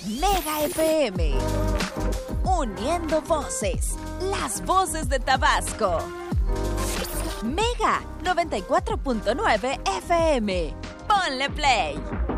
Mega FM. Uniendo voces, las voces de Tabasco. Mega 94.9 FM. Ponle play.